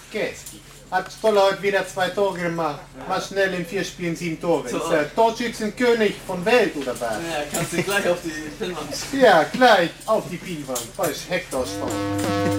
Lewandowski. Hat Stoller heute wieder 2 Tore gemacht. Mal schnell in 4 Spielen 7 Tore. Ist der Torschützenkönig von Welt oder was? Ja, kannst du gleich auf die Pinnwand. Ja, gleich auf die Pinnwand. Da ist Hector Stoller.